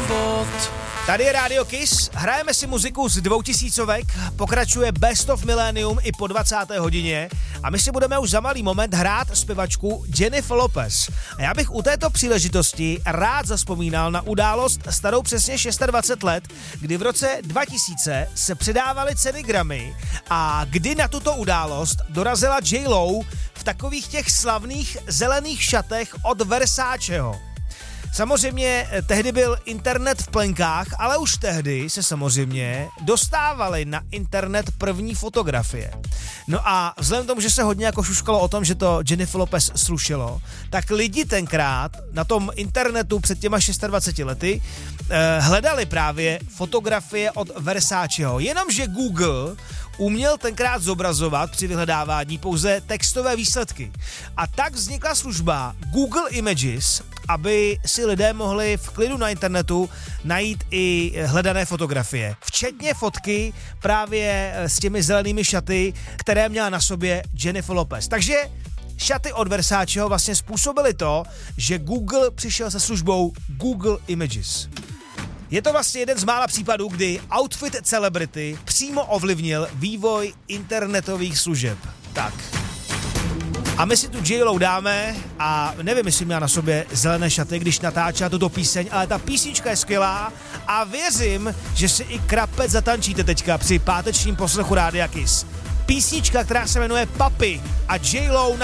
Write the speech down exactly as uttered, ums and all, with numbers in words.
život. Tady je Radio Kiss, hrajeme si muziku z dvoutisícovek, pokračuje Best of Millennium i po dvacáté hodině a my si budeme už za malý moment hrát zpěvačku Jennifer Lopez. A já bych u této příležitosti rád zazpomínal na událost starou přesně dvacet šest let, kdy v roce dva tisíce se předávaly ceny Grammy a kdy na tuto událost dorazila J-Lo v takových těch slavných zelených šatech od Versaceho. Samozřejmě tehdy byl internet v plenkách, ale už tehdy se samozřejmě dostávaly na internet první fotografie. No a vzhledem k tomu, že se hodně jako šuškalo o tom, že to Jennifer Lopez slušelo, tak lidi tenkrát na tom internetu před těma dvaceti šesti lety eh, hledali právě fotografie od Versaceho. Jenomže Google uměl tenkrát zobrazovat při vyhledávání pouze textové výsledky. A tak vznikla služba Google Images, aby si lidé mohli v klidu na internetu najít i hledané fotografie. Včetně fotky právě s těmi zelenými šaty, které měla na sobě Jennifer Lopez. Takže šaty od Versaceho vlastně způsobily to, že Google přišel se službou Google Images. Je to vlastně jeden z mála případů, kdy outfit celebrity přímo ovlivnil vývoj internetových služeb. Tak. A my si tu J-Lo dáme a nevím, jestli měla na sobě zelené šaty, když natáčela tuto píseň, ale ta písnička je skvělá a věřím, že si i krapec zatančíte teďka při pátečním poslechu Rádia Kiss. Písnička, která se jmenuje Papi a J-Lo na